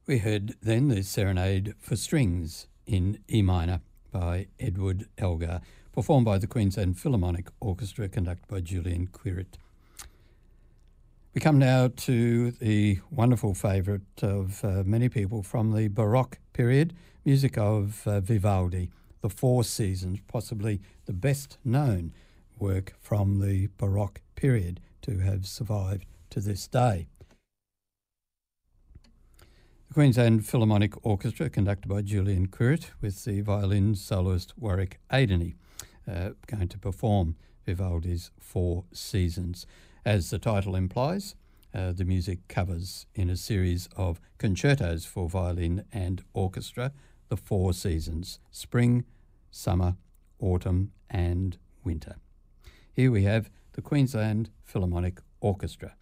We heard then the Serenade for Strings in E minor by Edward Elgar, performed by the Queensland Philharmonic Orchestra, conducted by Julian Quirit. We come now to the wonderful favourite of many people from the Baroque period, music of Vivaldi, The Four Seasons, possibly the best known work from the Baroque period to have survived to this day. The Queensland Philharmonic Orchestra, conducted by Julian Quirit, with the violin soloist Warwick Aideny, going to perform Vivaldi's Four Seasons. As the title implies, the music covers in a series of concertos for violin and orchestra the four seasons: spring, summer, autumn and winter. Here we have the Queensland Philharmonic Orchestra.